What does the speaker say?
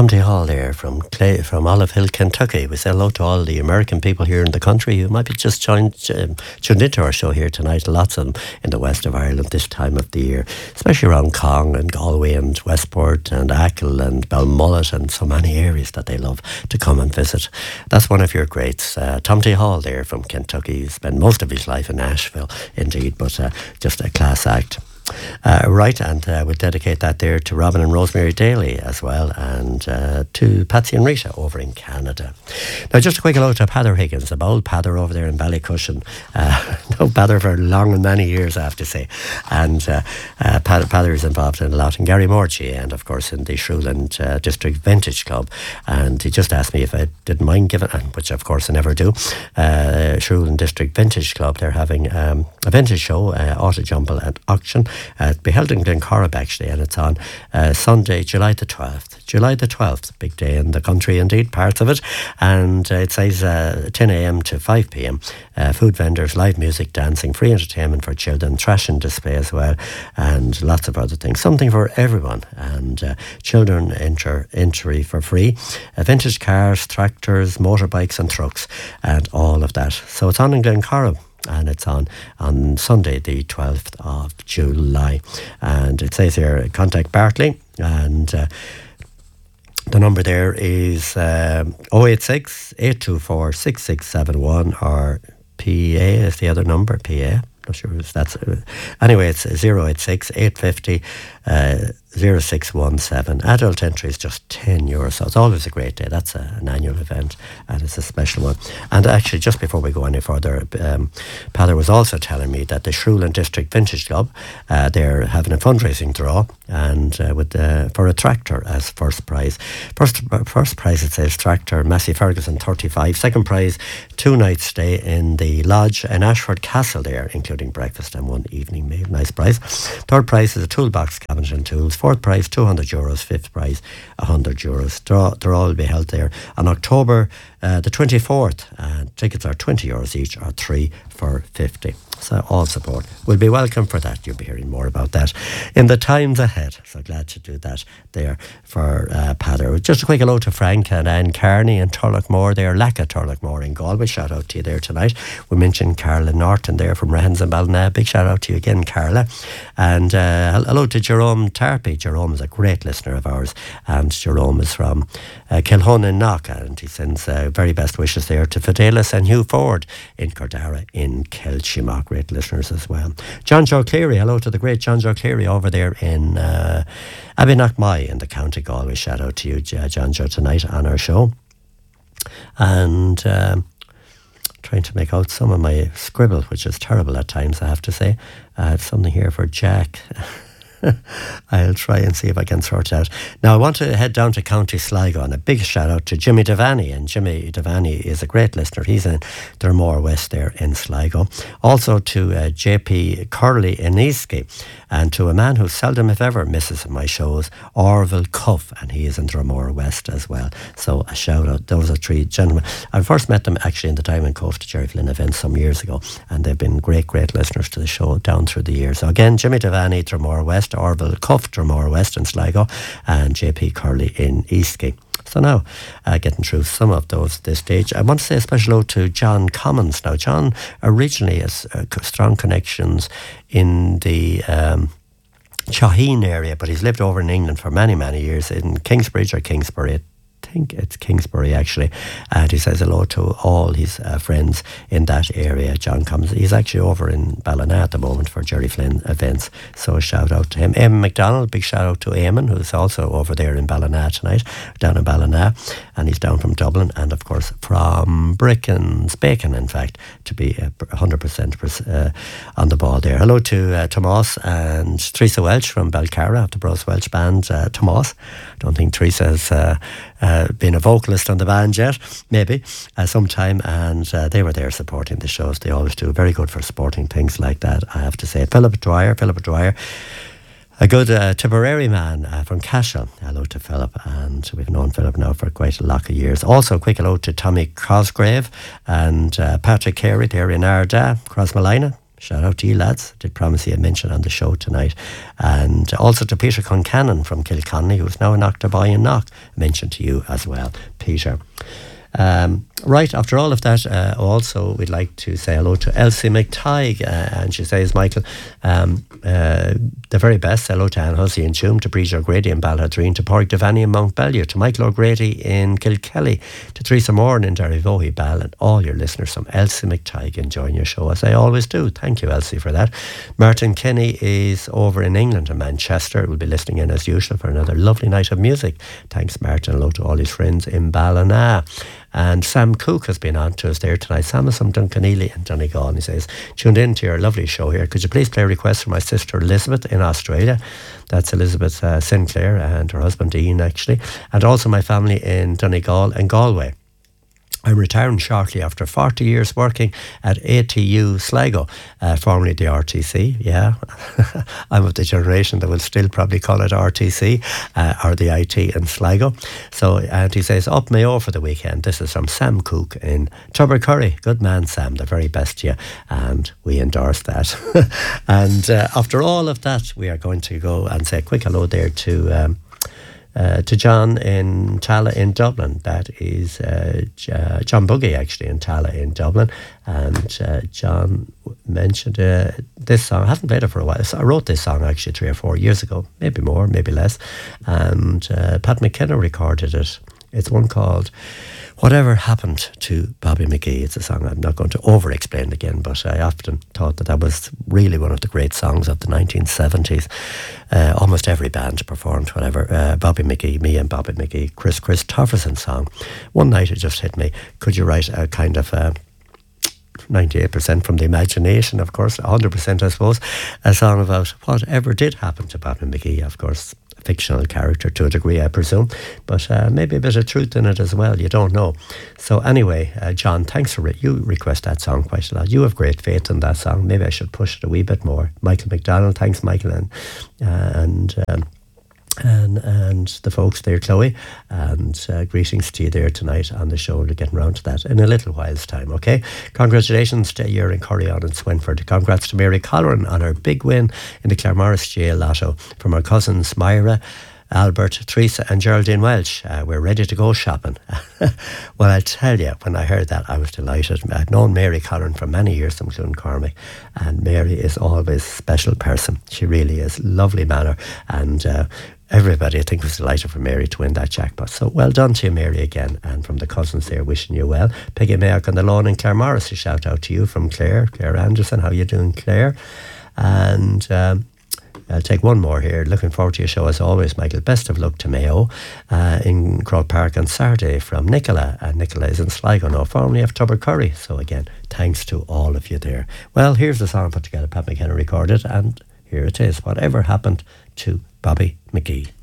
Tom T. Hall there from Olive Hill, Kentucky. We say hello to all the American people here in the country who might be just tuned into our show here tonight. Lots of them in the west of Ireland this time of the year, especially around Cong and Galway and Westport and Achill and Balmullet and so many areas that they love to come and visit. That's one of your greats. Tom T. Hall there from Kentucky. He spent most of his life in Nashville, indeed, but just a class act. Right, and we'll dedicate that there to Robin and Rosemary Daly as well, and to Patsy and Rita over in Canada. Now, just a quick hello to Pather Higgins, a old Pather over there in Ballycushion. No Pather for long and many years, I have to say. And Pather is involved in a lot in Gary Morchie and, of course, in the Shrewland District Vintage Club. And he just asked me if I didn't mind giving, which of course I never do, Shrewland District Vintage Club. They're having a vintage show, auto jumble and auction. It'll be held in Glencorrib actually, and it's on Sunday, July the 12th. July the 12th, big day in the country indeed, parts of it. And it says 10 a.m. to 5 p.m. Food vendors, live music, dancing, free entertainment for children, trash and display as well, and lots of other things. Something for everyone. And children entry for free. Vintage cars, tractors, motorbikes and trucks, and all of that. So it's on in Glencorrib. And it's on Sunday, the 12th of July. And it says here, contact Bartley. And the number there is 086 824 6671, or PA is the other number, PA. Not sure if that's... Anyway, it's 086 850 0617. Adult entry is just €10, so it's always a great day. That's an annual event, and it's a special one. And actually, just before we go any further, Pather was also telling me that the Shrewland District Vintage Club, they're having a fundraising draw, and for a tractor as first prize. First prize, it says tractor Massey Ferguson 35. Second prize, 2 nights stay in the lodge in Ashford Castle there, including breakfast and 1 evening meal. Nice prize. Third prize is a toolbox, cabinet and tools. Fourth prize, €200. Fifth prize, €100. They'll all be held there on October the 24th. Tickets are €20 each, or 3 for €50. So all support will be welcome for that. You'll be hearing more about that in the times ahead. So glad to do that there for Pather. Just a quick hello to Frank and Anne Carney and Turlockmore there, Lacka Turlockmore in Galway. Shout out to you there tonight. We mentioned Carla Norton there from Rahans and Ballina. Big shout out to you again, Carla. And hello to Jerome Tarpey. Jerome is a great listener of ours, and Jerome is from Kilhun in Knock, and he sends very best wishes there to Fidelis and Hugh Ford in Cordara in Kilchimock. Great listeners as well. John Joe Cleary, hello to the great John Joe Cleary over there in Abbeynockmai in the County Galway. Shout out to you, John Joe, tonight on our show. And trying to make out some of my scribble, which is terrible at times, I have to say. I have something here for Jack. I'll try and see if I can sort it out. Now, I want to head down to County Sligo, and a big shout out to Jimmy Devaney. And Jimmy Devaney is a great listener. He's in Dermore West there in Sligo. Also to JP Curley in Eastgate, and to a man who seldom, if ever, misses my shows, Orville Cuff, and he is in Dermore West as well. So a shout out. Those are 3 gentlemen. I first met them actually in the Diamond Coast Jerry Flynn event some years ago, and they've been great listeners to the show down through the years. So again, Jimmy Devaney, Dermore West, Orville Cuff, Dermore West in Sligo, and JP Curley in Eastgate. So now, getting through some of those at this stage, I want to say a special hello to John Commons. Now, John originally has strong connections in the Chaheen area, but he's lived over in England for many, many years in Kingsbridge or Kingsbury. I think it's Kingsbury actually, and he says hello to all his friends in that area. John comes, he's actually over in Ballina at the moment for Jerry Flynn events, so a shout out to him. Eamon McDonald, big shout out to Eamon, who's also over there in Ballina tonight, down in Ballina, and he's down from Dublin, and of course from Bricken's Bacon, in fact, to be 100% on the ball there. Hello to Tomas and Teresa Welch from Belcara of the Bros Welch band. Tomas, don't think Teresa's been a vocalist on the band yet, maybe sometime, and they were there supporting the shows. They always do, very good for supporting things like that, I have to say. Philip Dwyer, a good Tipperary man from Cashel. Hello to Philip, and we've known Philip now for quite a lot of years. Also, a quick hello to Tommy Cosgrave and Patrick Carey there in Ardagh, Crossmalina. Shout out to you lads. Did promise you a mention on the show tonight. And also to Peter Concannon from Kilconnelly, who's now in Octoboy and Knock. Mention to you as well, Peter. Right, after all of that, also we'd like to say hello to Elsie McTighe, and she says, Michael, the very best. Hello to Anne Hussey in Tuam, to Bridget O'Grady in Balladreen, to Pádraig Devaney in Mount Bellew, to Michael O'Grady in Kilkelly, to Teresa Moran in Derryvohy Ball, and all your listeners from Elsie McTighe enjoying your show as I always do. Thank you, Elsie, for that. Martin Kenny is over in England in Manchester. We'll be listening in as usual for another lovely night of music. Thanks, Martin. Hello to all his friends in Ballina. And Sam Cook has been on to us there tonight. Sam is from Duncanely and Donegal, and he says, tuned in to your lovely show here. Could you please play a request for my sister Elizabeth in Australia? That's Elizabeth Sinclair and her husband Ian, actually. And also my family in Donegal and Galway. I'm retiring shortly after 40 years working at ATU Sligo, formerly the RTC. Yeah, I'm of the generation that will still probably call it RTC or the IT in Sligo. So, and he says, up Mayo for the weekend. This is from Sam Cook in Tubbercurry. Good man, Sam, the very best to you. And we endorse that. And after all of that, we are going to go and say a quick hello there to John in Tala in Dublin. That is John Buggy, actually, in Tala in Dublin. And John mentioned this song. I haven't played it for a while. I wrote this song actually 3 or 4 years ago, maybe more, maybe less. And Pat McKenna recorded it. It's one called Whatever Happened to Bobby McGee. It's a song I'm not going to over-explain again, but I often thought that was really one of the great songs of the 1970s. Almost every band performed whatever. Bobby McGee, me and Bobby McGee, Chris Tofferson song. One night it just hit me, could you write a kind of 98% from the imagination, of course, 100% I suppose, a song about whatever did happen to Bobby McGee, of course. Fictional character to a degree, I presume, but maybe a bit of truth in it as well. You don't know. So anyway, John, thanks for it. You request that song quite a lot. You have great faith in that song. Maybe I should push it a wee bit more. Michael McDonald, thanks, Michael, and the folks there, Chloe, and greetings to you there tonight on the show. We're getting round to that in a little while's time, okay? Congratulations to you in Corrion and Swinford. Congrats to Mary Colleran on her big win in the Claremorris GA Lotto from her cousins Myra, Albert, Teresa and Geraldine Welch. We're ready to go shopping. Well, I tell you, when I heard that, I was delighted. I've known Mary Colleran for many years from Cloncormac, and Mary is always a special person. She really is. Lovely manner, and everybody, I think, was delighted for Mary to win that jackpot. So well done to you, Mary, again. And from the cousins there, wishing you well. Peggy Mayock on the lawn in Claremorris, a shout out to you from Claire Anderson. How you doing, Claire? And I'll take one more here. Looking forward to your show as always, Michael. Best of luck to Mayo in Croke Park on Saturday from Nicola. And Nicola is in Sligo now, formerly of Tubbercurry. So again, thanks to all of you there. Well, here's the song put together, Pat McKenna recorded, and here it is. Whatever Happened to Bobby McGee.